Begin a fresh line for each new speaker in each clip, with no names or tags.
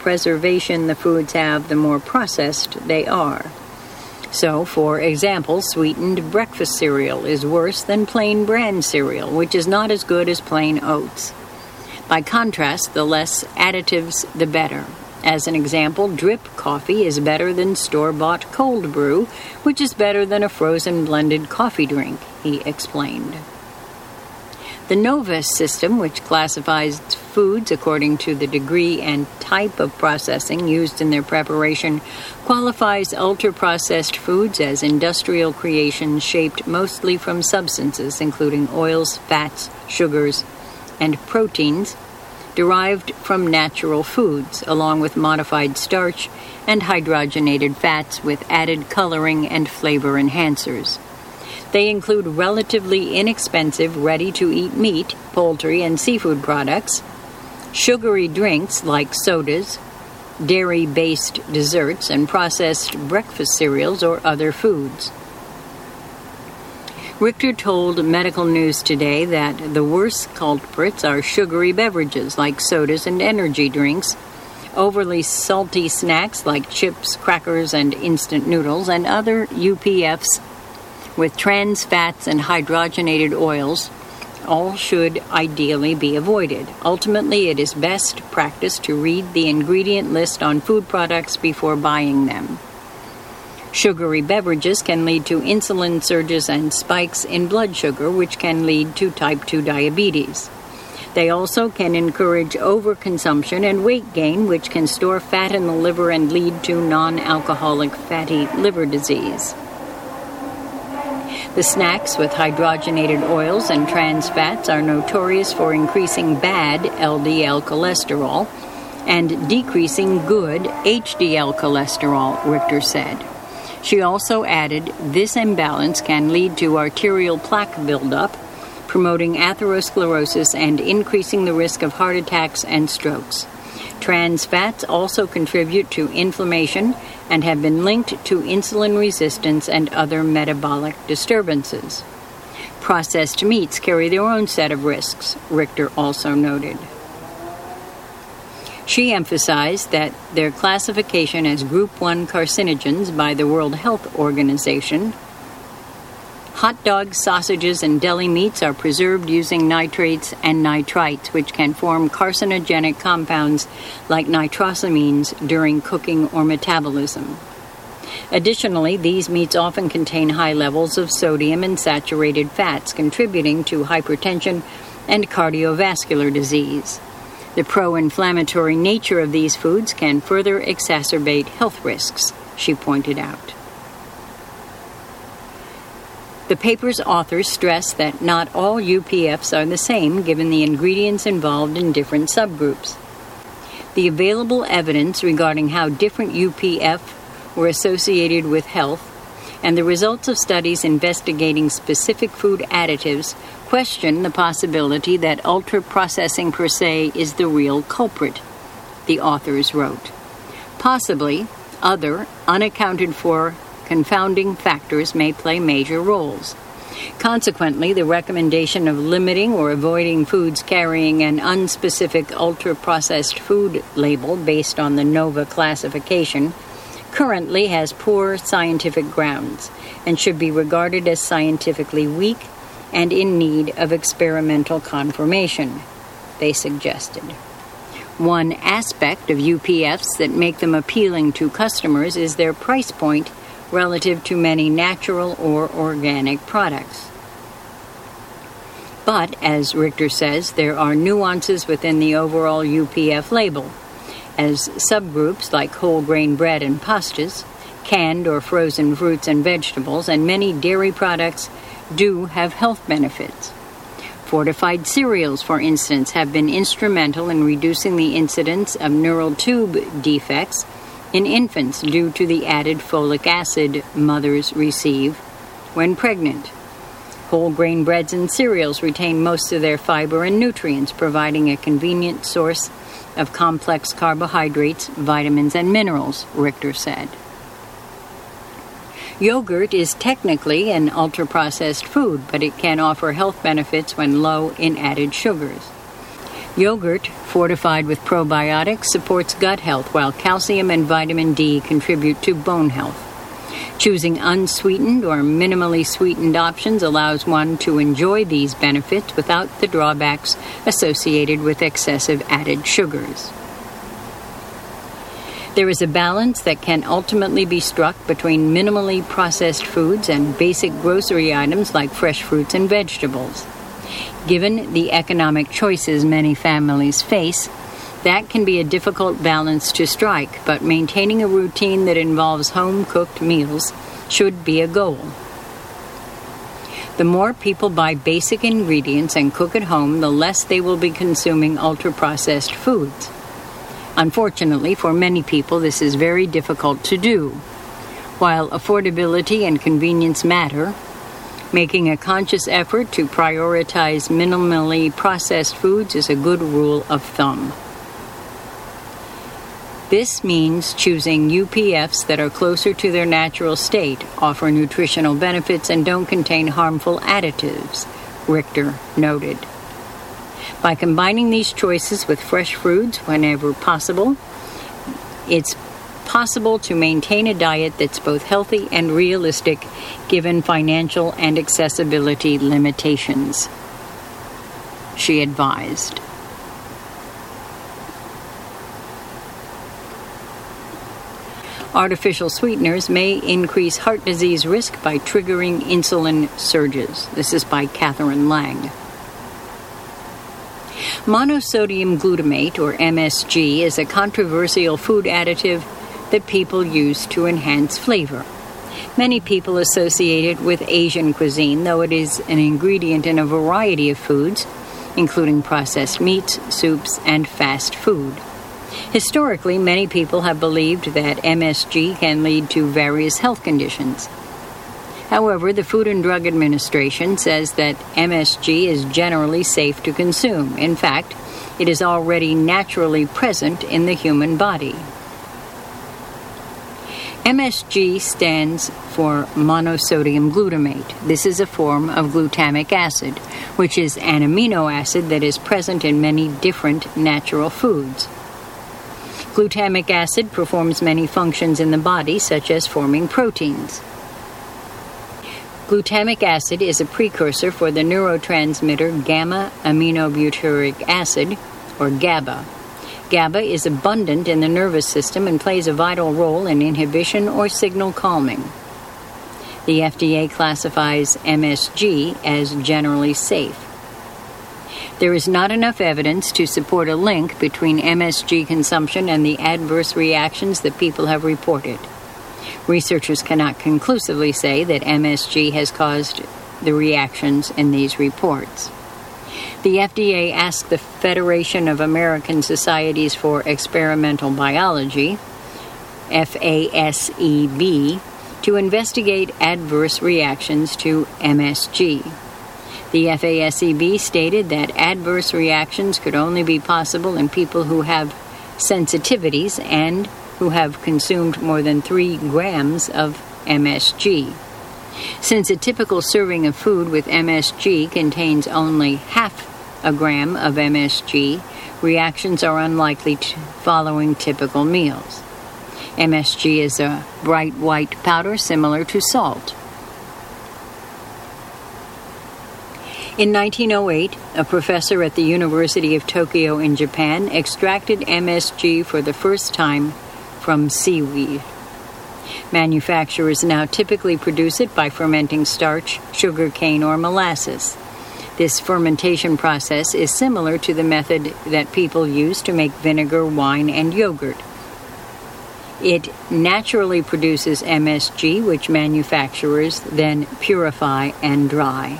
preservation the foods have, the more processed they are. So, for example, sweetened breakfast cereal is worse than plain bran cereal, which is not as good as plain oats. By contrast, the less additives, the better. As an example, drip coffee is better than store-bought cold brew, which is better than a frozen blended coffee drink, he explained. The NOVA system, which classifies foods according to the degree and type of processing used in their preparation, qualifies ultra-processed foods as industrial creations shaped mostly from substances including oils, fats, sugars, and proteins derived from natural foods, along with modified starch and hydrogenated fats with added coloring and flavor enhancers. They include relatively inexpensive, ready-to-eat meat, poultry, and seafood products, sugary drinks like sodas, dairy-based desserts, and processed breakfast cereals or other foods. Richter told Medical News Today that the worst culprits are sugary beverages like sodas and energy drinks, overly salty snacks like chips, crackers, and instant noodles, and other UPFs with trans fats and hydrogenated oils. All should ideally be avoided. Ultimately, it is best practice to read the ingredient list on food products before buying them. Sugary beverages can lead to insulin surges and spikes in blood sugar, which can lead to type 2 diabetes. They also can encourage overconsumption and weight gain, which can store fat in the liver and lead to non-alcoholic fatty liver disease. The snacks with hydrogenated oils and trans fats are notorious for increasing bad LDL cholesterol and decreasing good HDL cholesterol, Richter said. She also added, this imbalance can lead to arterial plaque buildup, promoting atherosclerosis and increasing the risk of heart attacks and strokes. Trans fats also contribute to inflammation and have been linked to insulin resistance and other metabolic disturbances. Processed meats carry their own set of risks, Richter also noted. She emphasized that their classification as Group 1 carcinogens by the World Health Organization. Hot dogs, sausages, and deli meats are preserved using nitrates and nitrites, which can form carcinogenic compounds like nitrosamines during cooking or metabolism. Additionally, these meats often contain high levels of sodium and saturated fats, contributing to hypertension and cardiovascular disease. The pro-inflammatory nature of these foods can further exacerbate health risks, she pointed out. The paper's authors stress that not all UPFs are the same given the ingredients involved in different subgroups. The available evidence regarding how different UPF were associated with health and the results of studies investigating specific food additives question the possibility that ultra-processing per se is the real culprit, the authors wrote. Possibly, other, unaccounted for confounding factors may play major roles. Consequently, the recommendation of limiting or avoiding foods carrying an unspecific ultra-processed food label based on the NOVA classification currently has poor scientific grounds and should be regarded as scientifically weak and in need of experimental confirmation, they suggested. One aspect of UPFs that make them appealing to customers is their price point relative to many natural or organic products. But, as Richter says, there are nuances within the overall UPF label, as subgroups like whole grain bread and pastas, canned or frozen fruits and vegetables, and many dairy products do have health benefits. Fortified cereals, for instance, have been instrumental in reducing the incidence of neural tube defects in infants due to the added folic acid mothers receive when pregnant. Whole grain breads and cereals retain most of their fiber and nutrients, providing a convenient source of complex carbohydrates, vitamins, and minerals, Richter said. Yogurt is technically an ultra-processed food, but it can offer health benefits when low in added sugars. Yogurt, fortified with probiotics, supports gut health, while calcium and vitamin D contribute to bone health. Choosing unsweetened or minimally sweetened options allows one to enjoy these benefits without the drawbacks associated with excessive added sugars. There is a balance that can ultimately be struck between minimally processed foods and basic grocery items like fresh fruits and vegetables. Given the economic choices many families face, that can be a difficult balance to strike, but maintaining a routine that involves home-cooked meals should be a goal. The more people buy basic ingredients and cook at home, the less they will be consuming ultra-processed foods. Unfortunately, for many people, this is very difficult to do. While affordability and convenience matter, making a conscious effort to prioritize minimally processed foods is a good rule of thumb. This means choosing UPFs that are closer to their natural state, offer nutritional benefits, and don't contain harmful additives, Richter noted. By combining these choices with fresh fruits whenever possible, it's possible to maintain a diet that's both healthy and realistic given financial and accessibility limitations, she advised. Artificial sweeteners may increase heart disease risk by triggering insulin surges. This is by Catherine Lang. Monosodium glutamate, or MSG, is a controversial food additive that people use to enhance flavor. Many people associate it with Asian cuisine, though it is an ingredient in a variety of foods, including processed meats, soups, and fast food. Historically, many people have believed that MSG can lead to various health conditions. However, the Food and Drug Administration says that MSG is generally safe to consume. In fact, it is already naturally present in the human body. MSG stands for monosodium glutamate. This is a form of glutamic acid, which is an amino acid that is present in many different natural foods. Glutamic acid performs many functions in the body, such as forming proteins. Glutamic acid is a precursor for the neurotransmitter gamma-aminobutyric acid, or GABA. GABA is abundant in the nervous system and plays a vital role in inhibition or signal calming. The FDA classifies MSG as generally safe. There is not enough evidence to support a link between MSG consumption and the adverse reactions that people have reported. Researchers cannot conclusively say that MSG has caused the reactions in these reports. The FDA asked the Federation of American Societies for Experimental Biology, FASEB, to investigate adverse reactions to MSG. The FASEB stated that adverse reactions could only be possible in people who have sensitivities and who have consumed more than 3 grams of MSG. Since a typical serving of food with MSG contains only half a gram of MSG, reactions are unlikely following typical meals. MSG is a bright white powder similar to salt. In 1908, a professor at the University of Tokyo in Japan extracted MSG for the first time from seaweed. Manufacturers now typically produce it by fermenting starch, sugar cane, or molasses. This fermentation process is similar to the method that people use to make vinegar, wine, and yogurt. It naturally produces MSG, which manufacturers then purify and dry.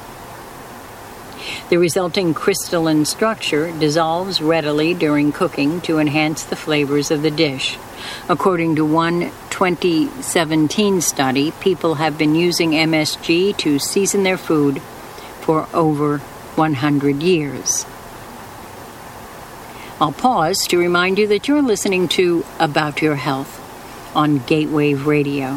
The resulting crystalline structure dissolves readily during cooking to enhance the flavors of the dish. According to one 2017 study, people have been using MSG to season their food for over 100 years. I'll pause to remind you that you're listening to About Your Health on Gatewave Radio.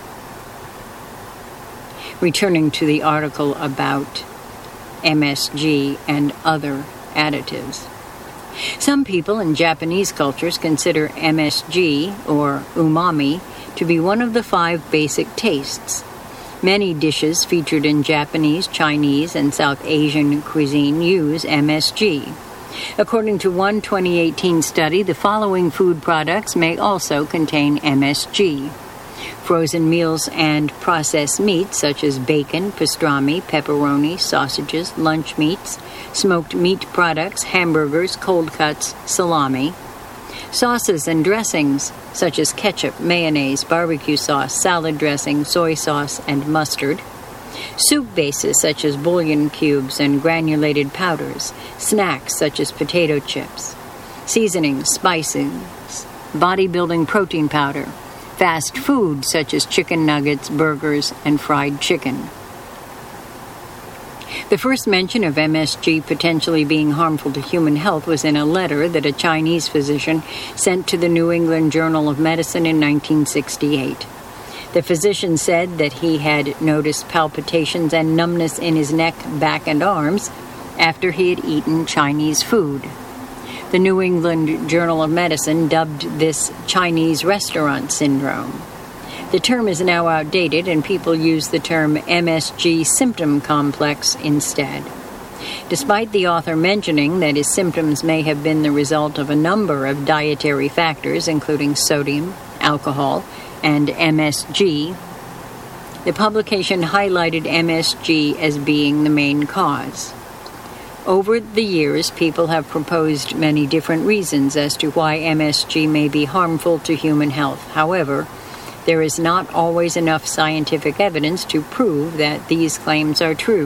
Returning to the article about MSG and other additives. Some people in Japanese cultures consider MSG, or umami, to be one of the 5 basic tastes. Many dishes featured in Japanese, Chinese, and South Asian cuisine use MSG. According to one 2018 study, the following food products may also contain MSG. Frozen meals and processed meats such as bacon, pastrami, pepperoni, sausages, lunch meats, smoked meat products, hamburgers, cold cuts, salami. Sauces and dressings such as ketchup, mayonnaise, barbecue sauce, salad dressing, soy sauce, and mustard. Soup bases such as bouillon cubes and granulated powders. Snacks such as potato chips. Seasonings, spices, bodybuilding protein powder. Fast food such as chicken nuggets, burgers, and fried chicken. The first mention of MSG potentially being harmful to human health was in a letter that a Chinese physician sent to the New England Journal of Medicine in 1968. The physician said that he had noticed palpitations and numbness in his neck, back, and arms after he had eaten Chinese food. The New England Journal of Medicine dubbed this Chinese restaurant syndrome. The term is now outdated, and people use the term MSG symptom complex instead. Despite the author mentioning that his symptoms may have been the result of a number of dietary factors, including sodium, alcohol, and MSG, the publication highlighted MSG as being the main cause. Over the years, people have proposed many different reasons as to why MSG may be harmful to human health. However, there is not always enough scientific evidence to prove that these claims are true.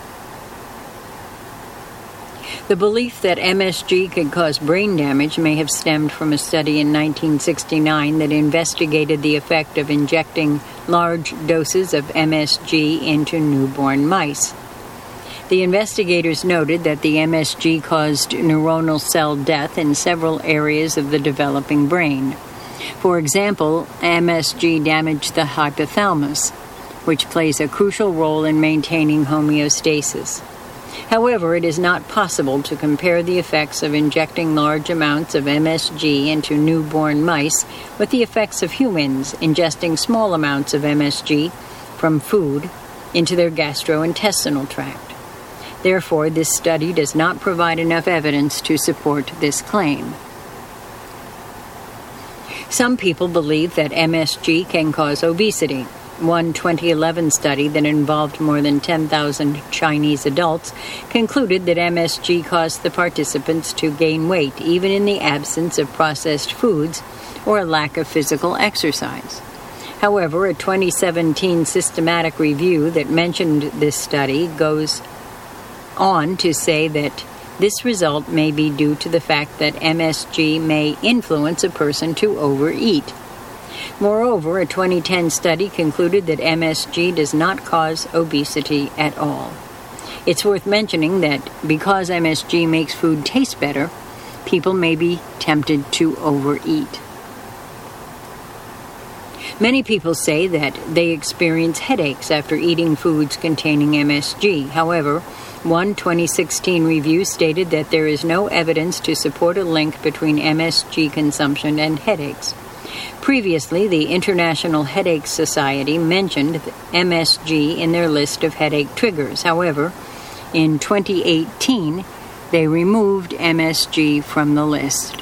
The belief that MSG could cause brain damage may have stemmed from a study in 1969 that investigated the effect of injecting large doses of MSG into newborn mice. The investigators noted that the MSG caused neuronal cell death in several areas of the developing brain. For example, MSG damaged the hypothalamus, which plays a crucial role in maintaining homeostasis. However, it is not possible to compare the effects of injecting large amounts of MSG into newborn mice with the effects of humans ingesting small amounts of MSG from food into their gastrointestinal tract. Therefore, this study does not provide enough evidence to support this claim. Some people believe that MSG can cause obesity. One 2011 study that involved more than 10,000 Chinese adults concluded that MSG caused the participants to gain weight, even in the absence of processed foods or a lack of physical exercise. However, a 2017 systematic review that mentioned this study goes on to say that this result may be due to the fact that MSG may influence a person to overeat. Moreover, a 2010 study concluded that MSG does not cause obesity at all. It's worth mentioning that because MSG makes food taste better, people may be tempted to overeat. Many people say that they experience headaches after eating foods containing MSG. However, one 2016 review stated that there is no evidence to support a link between MSG consumption and headaches. Previously, the International Headache Society mentioned MSG in their list of headache triggers. However, in 2018, they removed MSG from the list.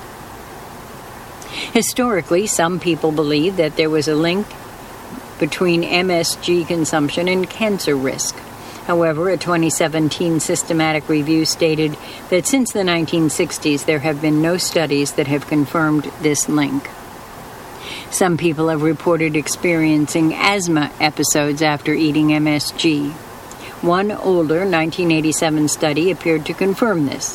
Historically, some people believe that there was a link between MSG consumption and cancer risk. However, a 2017 systematic review stated that since the 1960s, there have been no studies that have confirmed this link. Some people have reported experiencing asthma episodes after eating MSG. One older 1987 study appeared to confirm this.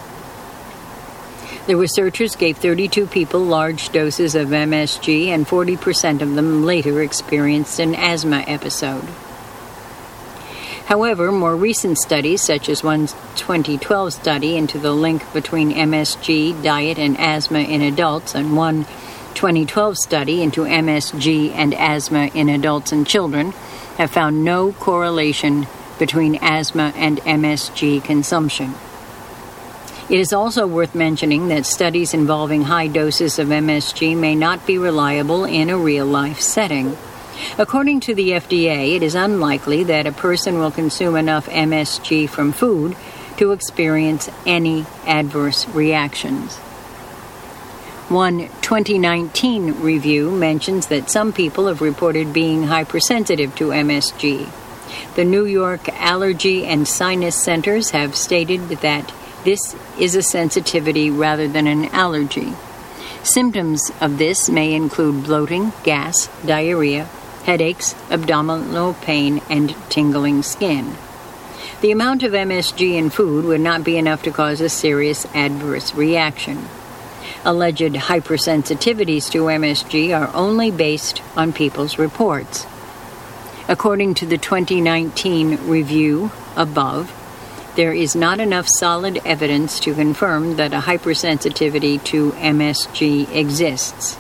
The researchers gave 32 people large doses of MSG, and 40% of them later experienced an asthma episode. However, more recent studies, such as one 2012 study into the link between MSG, diet, and asthma in adults, and one 2012 study into MSG and asthma in adults and children, have found no correlation between asthma and MSG consumption. It is also worth mentioning that studies involving high doses of MSG may not be reliable in a real-life setting. According to the FDA, it is unlikely that a person will consume enough MSG from food to experience any adverse reactions. One 2019 review mentions that some people have reported being hypersensitive to MSG. The New York Allergy and Sinus Centers have stated that this is a sensitivity rather than an allergy. Symptoms of this may include bloating, gas, diarrhea, headaches, abdominal pain, and tingling skin. The amount of MSG in food would not be enough to cause a serious adverse reaction. Alleged hypersensitivities to MSG are only based on people's reports. According to the 2019 review above, there is not enough solid evidence to confirm that a hypersensitivity to MSG exists.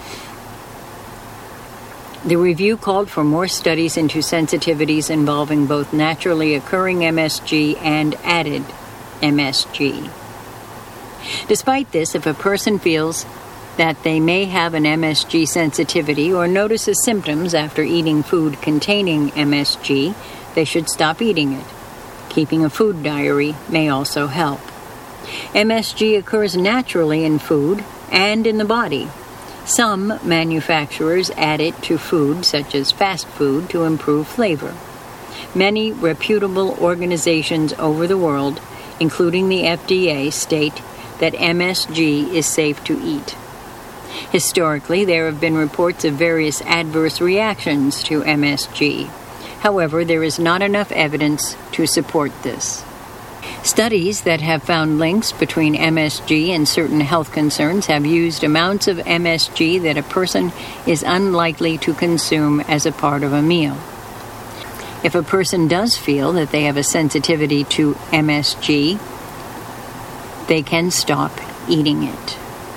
The review called for more studies into sensitivities involving both naturally occurring MSG and added MSG. Despite this, if a person feels that they may have an MSG sensitivity or notices symptoms after eating food containing MSG, they should stop eating it. Keeping a food diary may also help. MSG occurs naturally in food and in the body. Some manufacturers add it to food, such as fast food, to improve flavor. Many reputable organizations over the world, including the FDA, state that MSG is safe to eat. Historically, there have been reports of various adverse reactions to MSG. However, there is not enough evidence to support this. Studies that have found links between MSG and certain health concerns have used amounts of MSG that a person is unlikely to consume as a part of a meal. If a person does feel that they have a sensitivity to MSG, they can stop eating it.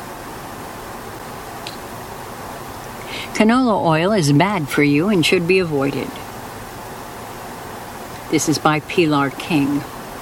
Canola oil is bad for you and should be avoided. This is by Pilar King.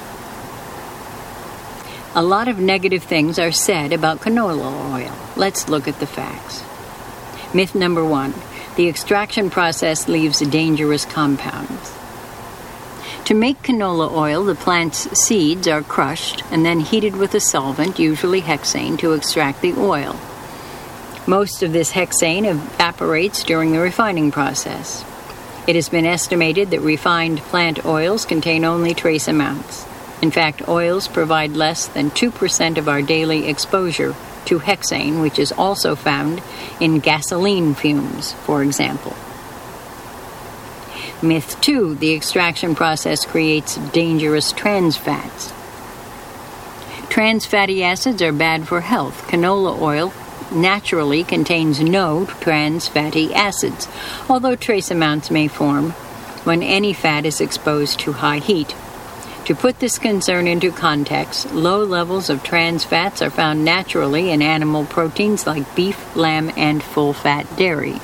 A lot of negative things are said about canola oil. Let's look at the facts. Myth number 1. The extraction process leaves dangerous compounds. To make canola oil, the plant's seeds are crushed and then heated with a solvent, usually hexane, to extract the oil. Most of this hexane evaporates during the refining process. It has been estimated that refined plant oils contain only trace amounts. In fact, oils provide less than 2% of our daily exposure to hexane, which is also found in gasoline fumes, for example. Myth 2. The extraction process creates dangerous trans fats. Trans fatty acids are bad for health. Canola oil naturally contains no trans fatty acids, although trace amounts may form when any fat is exposed to high heat. To put this concern into context, low levels of trans fats are found naturally in animal proteins like beef, lamb, and full-fat dairy.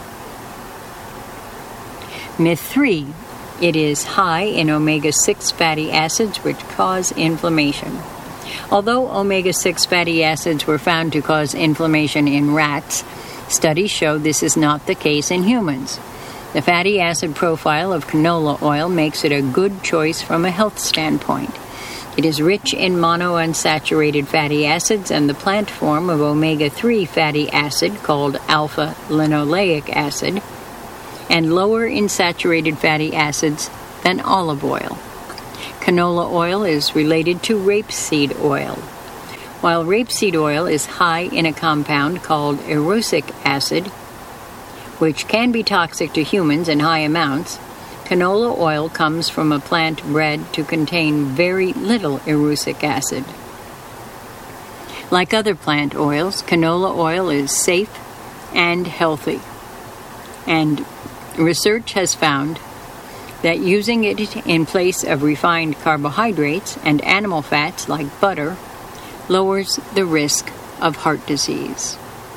Myth 3. It is high in omega-6 fatty acids which cause inflammation. Although omega-6 fatty acids were found to cause inflammation in rats, studies show this is not the case in humans. The fatty acid profile of canola oil makes it a good choice from a health standpoint. It is rich in monounsaturated fatty acids and the plant form of omega-3 fatty acid called alpha-linoleic acid, and lower in saturated fatty acids than olive oil. Canola oil is related to rapeseed oil. While rapeseed oil is high in a compound called erucic acid, which can be toxic to humans in high amounts, canola oil comes from a plant bred to contain very little erucic acid. Like other plant oils, canola oil is safe and healthy, and research has found that using it in place of refined carbohydrates and animal fats like butter lowers the risk of heart disease.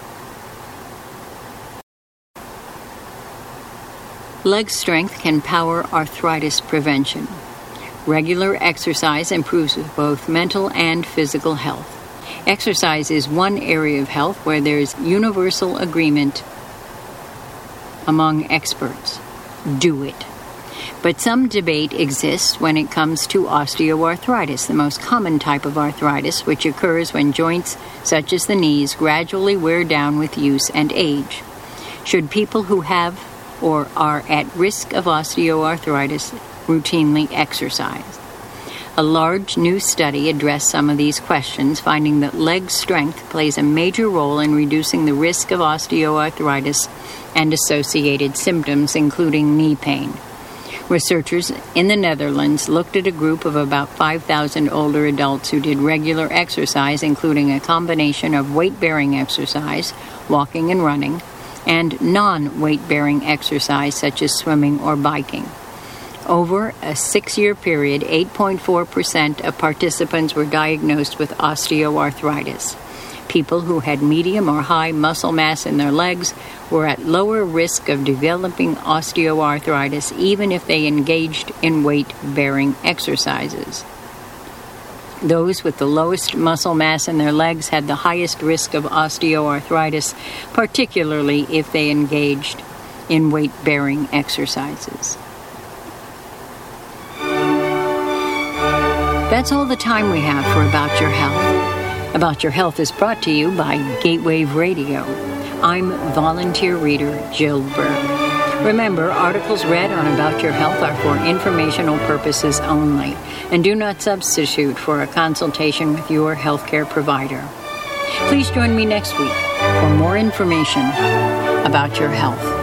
Leg strength can power arthritis prevention. Regular exercise improves both mental and physical health. Exercise is one area of health where there is universal agreement among experts. Do it. But some debate exists when it comes to osteoarthritis, the most common type of arthritis, which occurs when joints, such as the knees, gradually wear down with use and age. Should people who have or are at risk of osteoarthritis routinely exercise? A large new study addressed some of these questions, finding that leg strength plays a major role in reducing the risk of osteoarthritis and associated symptoms, including knee pain. Researchers in the Netherlands looked at a group of about 5,000 older adults who did regular exercise, including a combination of weight-bearing exercise, walking and running, and non-weight-bearing exercise such as swimming or biking. Over a 6-year period, 8.4% of participants were diagnosed with osteoarthritis. People who had medium or high muscle mass in their legs were at lower risk of developing osteoarthritis even if they engaged in weight-bearing exercises. Those with the lowest muscle mass in their legs had the highest risk of osteoarthritis, particularly if they engaged in weight-bearing exercises. That's all the time we have for About Your Health. About Your Health is brought to you by Gatewave Radio. I'm volunteer reader Jill Berg. Remember, articles read on About Your Health are for informational purposes only and do not substitute for a consultation with your healthcare provider. Please join me next week for more information about your health.